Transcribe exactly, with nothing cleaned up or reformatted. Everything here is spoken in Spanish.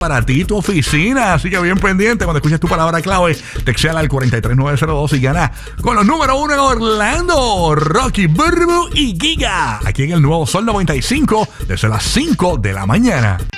para ti, tu oficina. Así que bien pendiente, cuando escuches tu palabra clave, textéala al cuatro tres nueve cero dos y gana con los número uno en Orlando, Rocky, Burbu y Giga. Aquí en el nuevo Sol noventa y cinco, desde las cinco de la mañana.